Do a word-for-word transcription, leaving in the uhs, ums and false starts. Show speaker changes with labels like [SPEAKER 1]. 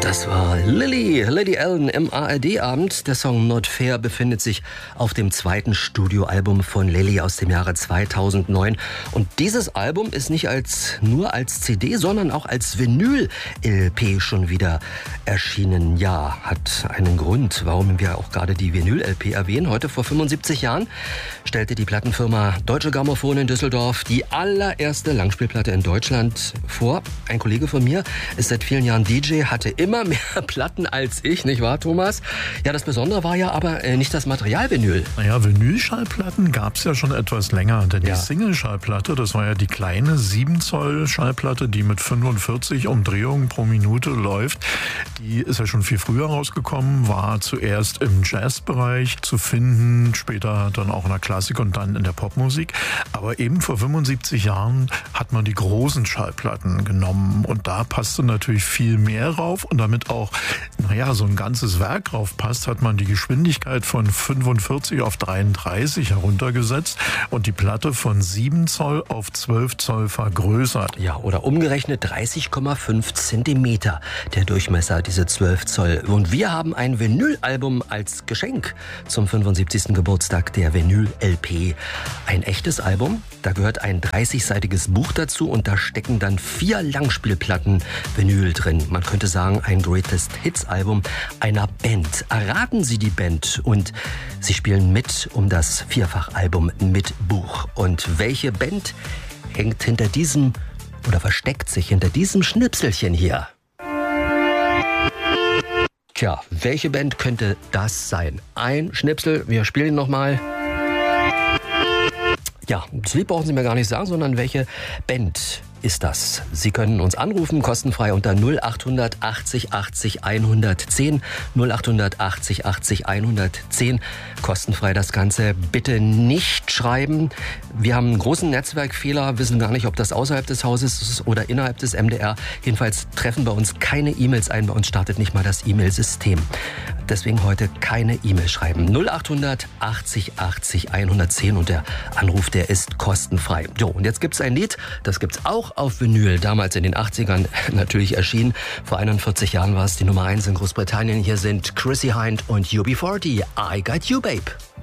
[SPEAKER 1] Das war Lily, Lady Allen im A R D-Abend. Der Song Not Fair befindet sich auf dem zweiten Studioalbum von Lily aus dem Jahre zweitausendneun. Und dieses Album ist nicht als, nur als C D, sondern auch als Vinyl-L P schon wieder erschienen. Ja, hat einen Grund, warum wir auch gerade die Vinyl-L P erwähnen. Heute vor fünfundsiebzig Jahren stellte die Plattenfirma Deutsche Grammophon in Düsseldorf die allererste Langspielplatte in Deutschland vor. Ein Kollege von mir ist seit vielen Jahren D J, hatte immer mehr Platten als ich, nicht wahr, Thomas? Ja, das Besondere war ja aber äh, nicht das Material Vinyl.
[SPEAKER 2] Naja, Vinyl-Schallplatten gab es ja schon etwas länger, denn
[SPEAKER 1] Ja.
[SPEAKER 2] die Single-Schallplatte, das war ja die kleine sieben Zoll Schallplatte, die mit fünfundvierzig Umdrehungen pro Minute läuft. Die ist ja schon viel früher rausgekommen, war zuerst im Jazzbereich zu finden, später dann auch in der Klassik und dann in der Popmusik. Aber eben vor fünfundsiebzig Jahren hat man die großen Schallplatten genommen und da passte natürlich viel mehr rauf und damit auch, naja, so ein ganzes Werk drauf passt, hat man die Geschwindigkeit von fünfundvierzig auf dreiunddreißig heruntergesetzt und die Platte von sieben Zoll auf zwölf Zoll vergrößert.
[SPEAKER 1] Ja, oder umgerechnet dreißig Komma fünf Zentimeter der Durchmesser, diese zwölf Zoll. Und wir haben ein Vinylalbum als Geschenk zum fünfundsiebzigsten Geburtstag der Vinyl-L P. Ein echtes Album, da gehört ein dreißigseitiges Buch dazu und da stecken dann vier Langspielplatten Vinyl drin. Man könnte sagen, ein Greatest Hits Album einer Band. Erraten Sie die Band und Sie spielen mit um das Vierfachalbum mit Buch. Und welche Band hängt hinter diesem oder versteckt sich hinter diesem Schnipselchen hier? Tja, welche Band könnte das sein? Ein Schnipsel, wir spielen nochmal. Ja, das Lied brauchen Sie mir gar nicht sagen, sondern welche Band ist das? Sie können uns anrufen, kostenfrei unter null acht achtzig achtzig hundertzehn, null acht achtzig achtzig hundertzehn, kostenfrei das Ganze. Bitte nicht schreiben. Wir haben einen großen Netzwerkfehler, wissen gar nicht, ob das außerhalb des Hauses ist oder innerhalb des M D R. Jedenfalls treffen bei uns keine E-Mails ein, bei uns startet nicht mal das E-Mail-System. Deswegen heute keine E-Mail schreiben. null acht achtzig achtzig hundertzehn und der Anruf, der ist kostenfrei. So, und jetzt gibt's ein Lied, das gibt's auch auf Vinyl, damals in den achtzigern natürlich erschienen. Vor einundvierzig Jahren war es die Nummer eins in Großbritannien. Hier sind Chrissie Hynde und U B vierzig, I Got You Babe.